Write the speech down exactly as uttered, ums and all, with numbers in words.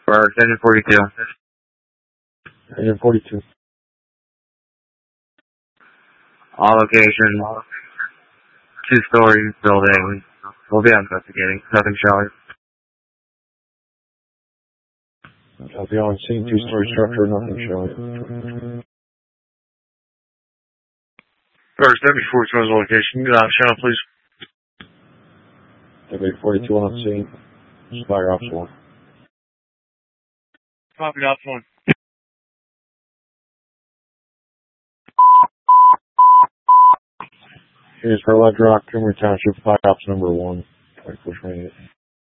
Or engine forty-two. Engine forty-two. All location. Two-story building. We'll be investigating. Nothing showing. I'll be on scene. Two-story structure. Nothing showing. First, W forty-two on the location. Get out channel, please. W forty-two on scene. Fire ops one. Copy, ops one. Here's for Ledrock, Kimmerer Township, Fire ops number one. Push radius.